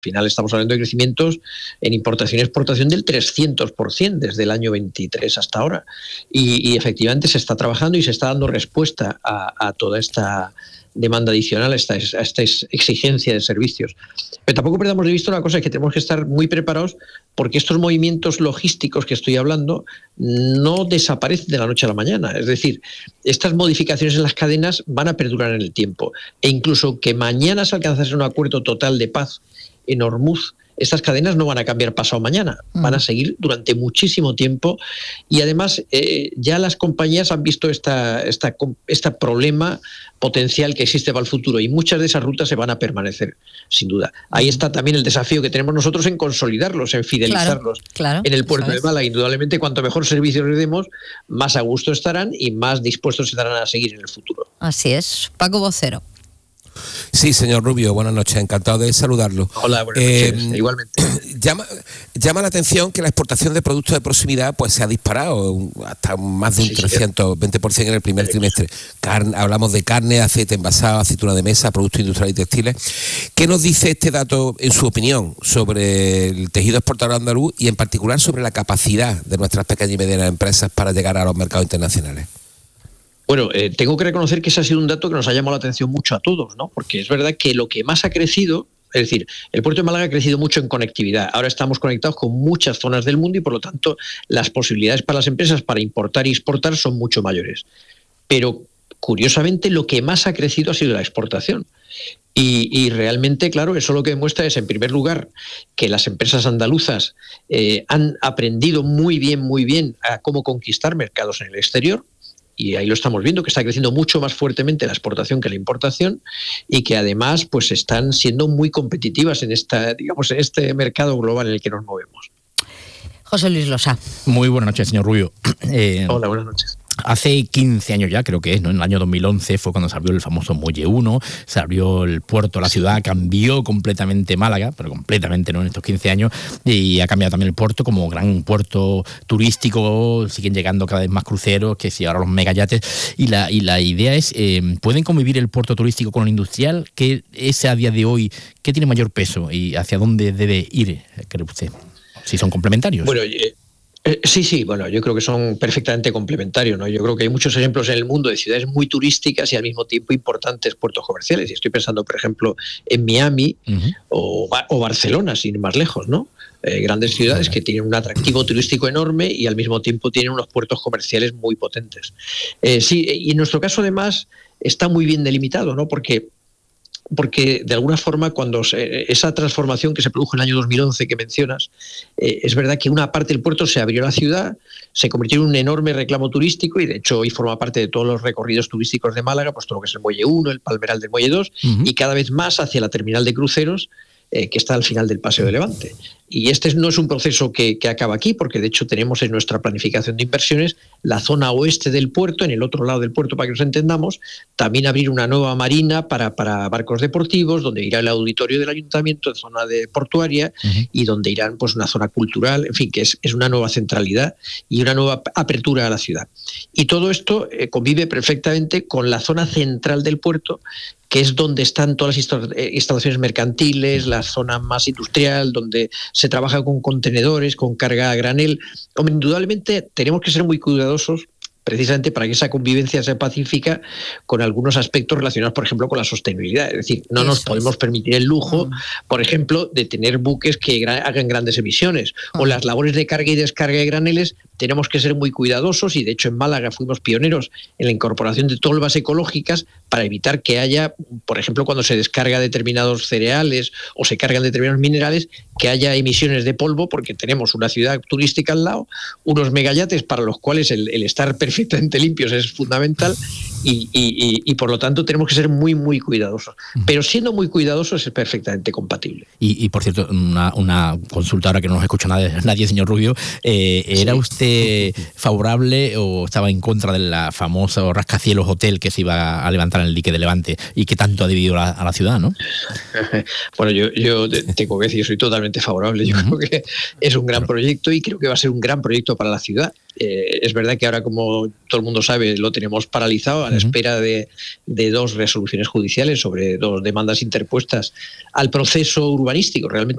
final estamos hablando de crecimientos en importación y exportación del 300% desde el año 23 hasta ahora. Y efectivamente se está trabajando y se está dando respuesta a toda esta demanda adicional, a esta exigencia de servicios. Pero tampoco perdamos de vista una cosa, es que tenemos que estar muy preparados, porque estos movimientos logísticos que estoy hablando no desaparecen de la noche a la mañana. Es decir, estas modificaciones en las cadenas van a perdurar en el tiempo. E incluso que mañana se alcanzase un acuerdo total de paz en Hormuz, estas cadenas no van a cambiar pasado mañana, van a seguir durante muchísimo tiempo. Y además ya las compañías han visto este problema potencial que existe para el futuro, y muchas de esas rutas se van a permanecer, sin duda. Ahí está también el desafío que tenemos nosotros en consolidarlos, en fidelizarlos en el puerto de Málaga. Indudablemente, cuanto mejor servicio les demos, más a gusto estarán y más dispuestos estarán a seguir en el futuro. Así es. Paco Vocero. Sí, señor Rubio, buenas noches, encantado de saludarlo. Hola, buenas noches, igualmente. Llama la atención que la exportación de productos de proximidad pues se ha disparado hasta más de un 320% en el primer trimestre. Hablamos de carne, aceite envasado, aceituna de mesa, productos industriales y textiles. ¿Qué nos dice este dato, en su opinión, sobre el tejido exportador andaluz y en particular sobre la capacidad de nuestras pequeñas y medianas empresas para llegar a los mercados internacionales? Bueno, tengo que reconocer que ese ha sido un dato que nos ha llamado la atención mucho a todos, ¿no? Porque es verdad que lo que más ha crecido, es decir, el puerto de Málaga ha crecido mucho en conectividad. Ahora estamos conectados con muchas zonas del mundo y, por lo tanto, las posibilidades para las empresas para importar y exportar son mucho mayores. Pero, curiosamente, lo que más ha crecido ha sido la exportación. Y realmente, claro, eso lo que demuestra es, en primer lugar, que las empresas andaluzas han aprendido muy bien a cómo conquistar mercados en el exterior. Y ahí lo estamos viendo, que está creciendo mucho más fuertemente la exportación que la importación, y que además pues están siendo muy competitivas en este mercado global en el que nos movemos. José Luis Losa. Muy buenas noches, señor Rubio. Hola, buenas noches. Hace 15 años ya, creo que es, ¿no? En el año 2011 fue cuando se abrió el famoso Muelle 1, se abrió el puerto, la ciudad, cambió completamente Málaga, pero completamente, ¿no?, en estos 15 años, y ha cambiado también el puerto como gran puerto turístico. Siguen llegando cada vez más cruceros, que si ahora los megayates, y la idea es, ¿pueden convivir el puerto turístico con el industrial? ¿Qué es a día de hoy, qué tiene mayor peso y hacia dónde debe ir, cree usted? Si son complementarios. Bueno, sí, bueno, yo creo que son perfectamente complementarios, ¿no? Yo creo que hay muchos ejemplos en el mundo de ciudades muy turísticas y al mismo tiempo importantes puertos comerciales. Y estoy pensando, por ejemplo, en Miami o Barcelona, sin ir más lejos, ¿no? Grandes ciudades que tienen un atractivo turístico enorme y al mismo tiempo tienen unos puertos comerciales muy potentes. Sí, y en nuestro caso además está muy bien delimitado, ¿no? Porque de alguna forma, cuando esa transformación que se produjo en el año 2011 que mencionas, es verdad que una parte del puerto se abrió a la ciudad, se convirtió en un enorme reclamo turístico, y de hecho hoy forma parte de todos los recorridos turísticos de Málaga, pues todo lo que es el Muelle 1, el Palmeral del Muelle 2, y cada vez más hacia la terminal de cruceros, que está al final del Paseo de Levante. Y este no es un proceso que acaba aquí, porque de hecho tenemos en nuestra planificación de inversiones la zona oeste del puerto, en el otro lado del puerto, para que nos entendamos, también abrir una nueva marina para barcos deportivos, donde irá el auditorio del ayuntamiento, zona de portuaria, y donde irán pues una zona cultural, en fin, que es una nueva centralidad y una nueva apertura a la ciudad. Y todo esto convive perfectamente con la zona central del puerto, que es donde están todas las instalaciones mercantiles, la zona más industrial, donde se trabaja con contenedores, con carga a granel. Hombre, indudablemente tenemos que ser muy cuidadosos precisamente para que esa convivencia sea pacífica, con algunos aspectos relacionados, por ejemplo, con la sostenibilidad. Es decir, no nos podemos permitir el lujo, por ejemplo, de tener buques que hagan grandes emisiones, o las labores de carga y descarga de graneles. Tenemos que ser muy cuidadosos, y de hecho en Málaga fuimos pioneros en la incorporación de tolvas ecológicas para evitar que haya, por ejemplo, cuando se descarga determinados cereales o se cargan determinados minerales, que haya emisiones de polvo, porque tenemos una ciudad turística al lado, unos megayates para los cuales el estar perfectamente limpios es fundamental, y por lo tanto tenemos que ser muy, muy cuidadosos. Pero siendo muy cuidadosos es perfectamente compatible. Y por cierto, una consulta ahora que no nos escucha nadie, señor Rubio, ¿era usted favorable o estaba en contra de la famosa rascacielos hotel que se iba a levantar en el dique de Levante y que tanto ha dividido a la ciudad, ¿no? Bueno, yo tengo que decir, yo soy totalmente favorable. Yo creo que es un gran proyecto y creo que va a ser un gran proyecto para la ciudad. Es verdad que ahora, como todo el mundo sabe, lo tenemos paralizado a la espera de 2 resoluciones judiciales sobre 2 demandas interpuestas al proceso urbanístico. Realmente